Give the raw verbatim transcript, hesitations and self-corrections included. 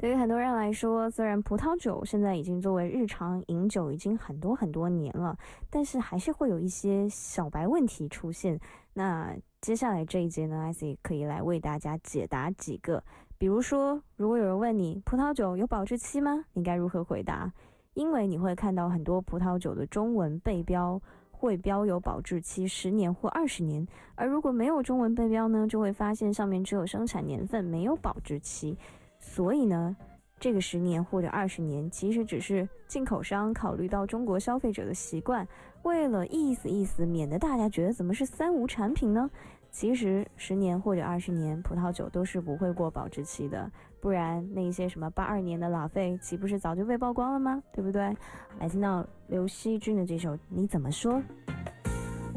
对于很多人来说，虽然葡萄酒现在已经作为日常饮酒已经很多很多年了，但是还是会有一些小白问题出现。那接下来这一节呢 ，I C 可以来为大家解答几个。比如说，如果有人问你葡萄酒有保质期吗？你该如何回答？因为你会看到很多葡萄酒的中文背标会标有保质期十年或二十年，而如果没有中文背标呢，就会发现上面只有生产年份，没有保质期。所以呢，这个十年或者二十年其实只是进口商考虑到中国消费者的习惯，为了意思意思，免得大家觉得怎么是三无产品呢？其实十年或者二十年葡萄酒都是不会过保质期的，不然那些什么八二年的拉菲岂不是早就被曝光了吗？对不对？来听到刘惜君的这首《你怎么说》。